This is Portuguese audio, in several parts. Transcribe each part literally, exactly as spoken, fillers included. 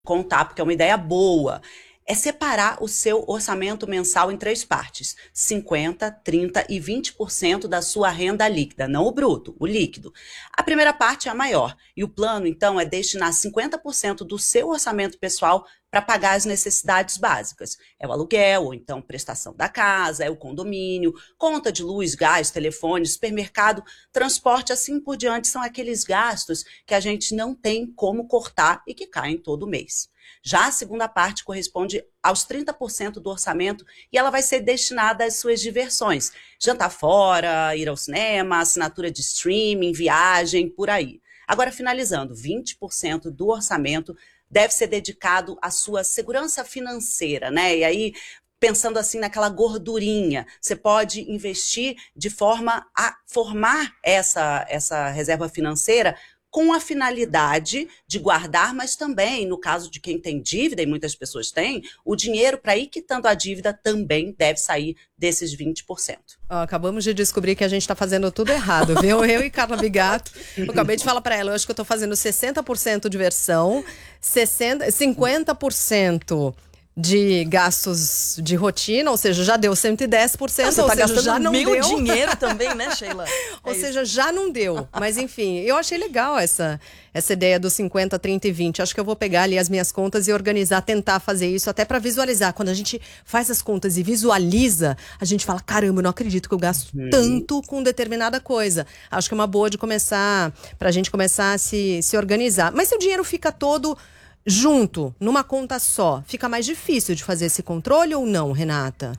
contar, porque é uma ideia boa, é separar o seu orçamento mensal em três partes: cinquenta, trinta e vinte por cento da sua renda líquida, não o bruto, o líquido. A primeira parte é a maior, e o plano, então, é destinar cinquenta por cento do seu orçamento pessoal para pagar as necessidades básicas. É o aluguel, ou então prestação da casa, é o condomínio, conta de luz, gás, telefone, supermercado, transporte, assim por diante. São aqueles gastos que a gente não tem como cortar e que caem todo mês. Já a segunda parte corresponde aos trinta por cento do orçamento e ela vai ser destinada às suas diversões. Jantar fora, ir ao cinema, assinatura de streaming, viagem, por aí. Agora, finalizando, vinte por cento do orçamento deve ser dedicado à sua segurança financeira, né? E aí, pensando assim naquela gordurinha, você pode investir de forma a formar essa, essa reserva financeira com a finalidade de guardar, mas também, no caso de quem tem dívida, e muitas pessoas têm, o dinheiro para ir quitando a dívida também deve sair desses vinte por cento. Ó, acabamos de descobrir que a gente tá fazendo tudo errado, viu? Eu e Carla Bigato. Eu acabei de falar para ela, eu acho que eu tô fazendo sessenta por cento diversão, sessenta, cinquenta por cento de gastos de rotina, ou seja, já deu cento e dez por cento, Você ou tá seja, gastando já não meu deu. dinheiro também, né, Sheila? Ou É seja, já não deu. Mas enfim, eu achei legal essa, essa ideia dos cinquenta, trinta e vinte. Acho que eu vou pegar ali as minhas contas e organizar, tentar fazer isso, até para visualizar. Quando a gente faz as contas e visualiza, a gente fala, caramba, eu não acredito que eu gasto Uhum. tanto com determinada coisa. Acho que é uma boa de começar, pra gente começar a se, se organizar. Mas se o dinheiro fica todo junto, numa conta só, fica mais difícil de fazer esse controle ou não, Renata?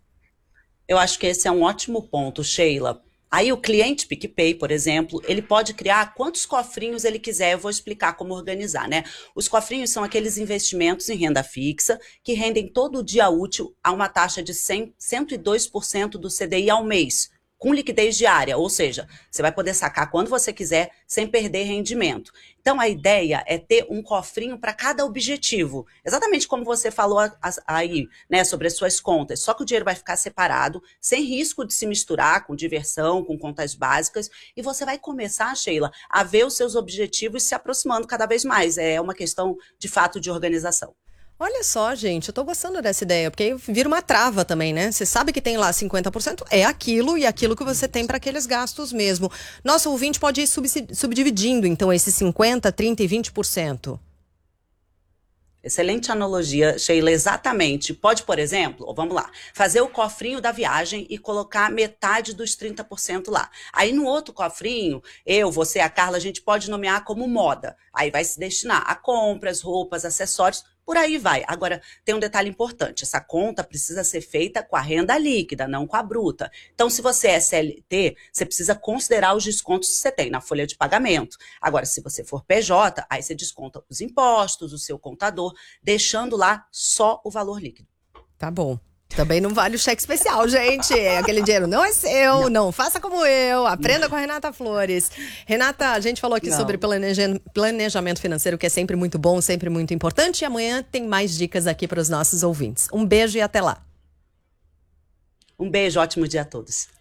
Eu acho que esse é um ótimo ponto, Sheila. Aí o cliente PicPay, por exemplo, ele pode criar quantos cofrinhos ele quiser. Eu vou explicar como organizar, né? Os cofrinhos são aqueles investimentos em renda fixa que rendem todo dia útil a uma taxa de cem, cento e dois por cento do C D I ao mês, com liquidez diária, ou seja, você vai poder sacar quando você quiser, sem perder rendimento. Então, a ideia é ter um cofrinho para cada objetivo, exatamente como você falou aí, né, sobre as suas contas, só que o dinheiro vai ficar separado, sem risco de se misturar com diversão, com contas básicas, e você vai começar, Sheila, a ver os seus objetivos se aproximando cada vez mais. É uma questão, de fato, de organização. Olha só, gente, eu tô gostando dessa ideia, porque aí vira uma trava também, né? Você sabe que tem lá cinquenta por cento, é aquilo e aquilo que você tem para aqueles gastos mesmo. Nosso ouvinte pode ir subsi- subdividindo, então, esses cinquenta, trinta e vinte por cento. Excelente analogia, Sheila, exatamente. Pode, por exemplo, vamos lá, fazer o cofrinho da viagem e colocar metade dos trinta por cento lá. Aí no outro cofrinho, eu, você, a Carla, a gente pode nomear como moda. Aí vai se destinar a compras, roupas, acessórios, por aí vai. Agora, tem um detalhe importante, essa conta precisa ser feita com a renda líquida, não com a bruta. Então, se você é C L T, você precisa considerar os descontos que você tem na folha de pagamento. Agora, se você for P J, aí você desconta os impostos, o seu contador, deixando lá só o valor líquido. Tá bom. Também não vale o cheque especial, gente. Aquele dinheiro não é seu, não, não faça como eu. Aprenda com a Renata Flores. Renata, a gente falou aqui não. sobre planeja- planejamento financeiro, que é sempre muito bom, sempre muito importante. E amanhã tem mais dicas aqui para os nossos ouvintes. Um beijo e até lá. Um beijo, ótimo dia a todos.